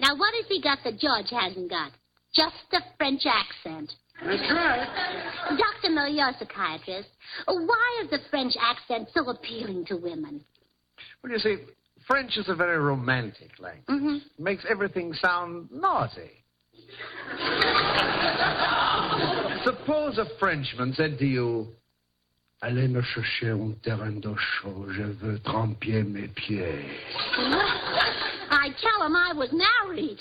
Now, what has he got that George hasn't got? Just a French accent. That's right. Dr. Miller, you're a psychiatrist. Why is the French accent so appealing to women? Well, you see, French is a very romantic language. Mm-hmm. It makes everything sound naughty. Suppose a Frenchman said to you, Allez me chercher un terrain d'eau chaud, je veux tremper mes pieds. I tell him I was married.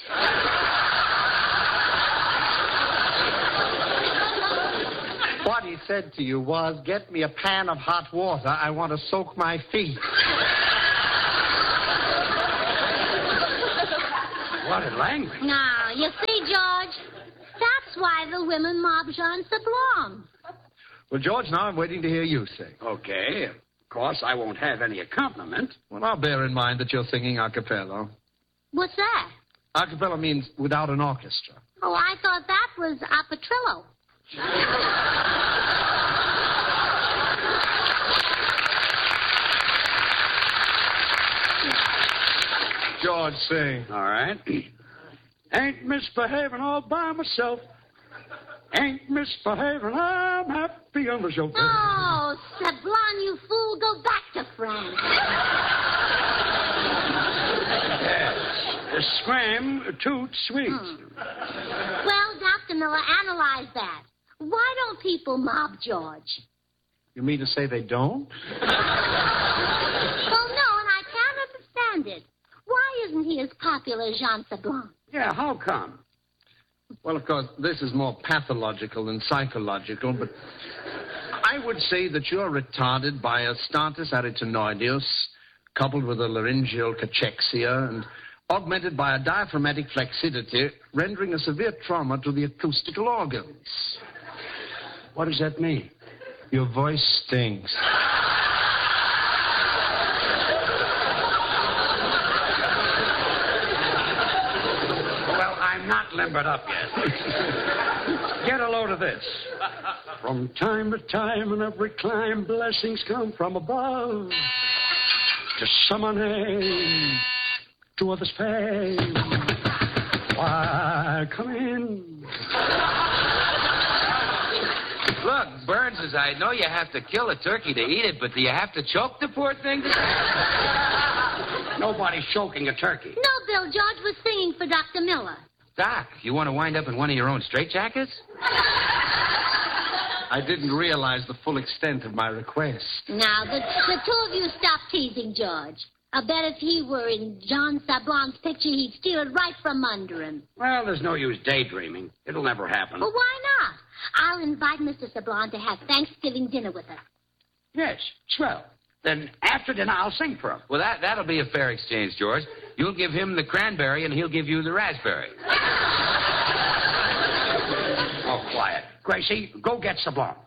What he said to you was, get me a pan of hot water. I want to soak my feet. What a language. Now, you see, George, that's why the women mob Jean Sablon. Well, George, now I'm waiting to hear you sing. Okay. Of course, I won't have any accompaniment. Well, now bear in mind that you're singing a cappella. What's that? A cappella means without an orchestra. Oh, I thought that was a Petrillo. George, sing. All right. Ain't misbehaving all by myself. Ain't misbehaving, I'm happy on the show. Oh, Sablon, you fool, go back to France. Yes. Scram, toot, sweet. Well, Dr. Miller, analyze that. Why don't people mob George? You mean to say they don't? Well, no, and I can't understand it. Why isn't he as popular as Jean Sablon? Yeah, how come? Well, of course, this is more pathological than psychological, but I would say that you're retarded by a status arytenoideus, coupled with a laryngeal cachexia, and augmented by a diaphragmatic flexidity, rendering a severe trauma to the acoustical organs. What does that mean? Your voice stinks. Not limbered up yet. Get a load of this. From time to time in every climb, blessings come from above. To some name, to others fame. Why, come in. Look, Burns, as I know you have to kill a turkey to eat it, but do you have to choke the poor thing? Nobody's choking a turkey. No, Bill, George was singing for Dr. Miller. Doc, you want to wind up in one of your own straitjackets? I didn't realize the full extent of my request. Now, the two of you stop teasing George. I bet if he were in Jean Sablon's picture, he'd steal it right from under him. Well, there's no use daydreaming. It'll never happen. Well, why not? I'll invite Mr. Sablon to have Thanksgiving dinner with us. Yes, swell. Then after dinner, I'll sing for him. Well, that'll be a fair exchange, George. You'll give him the cranberry, and he'll give you the raspberry. Oh, quiet. Gracie, go get Sablon.